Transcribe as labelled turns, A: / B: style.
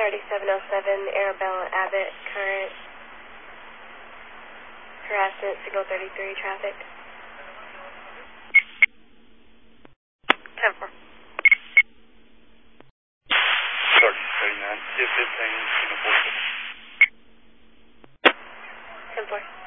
A: 3707 Arabella Abbott, current harassment, signal 33 traffic.
B: 10-4.
C: 39, 15, signal 46.
A: 10-4.